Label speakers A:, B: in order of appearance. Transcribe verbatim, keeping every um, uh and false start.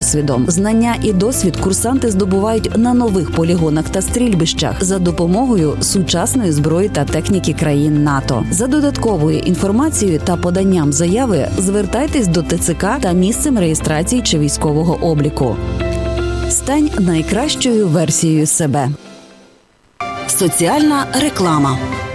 A: досвідом. Знання і досвід курсанти здобувають на нових полігонах та стрільбищах за допомогою сучасної зброї та техніки країн НАТО. За додатковою інформацією та поданням заяви звертайтесь до ТЦК та місцем реєстрації чи військового обліку. Стань найкращою версією себе. Соціальна реклама.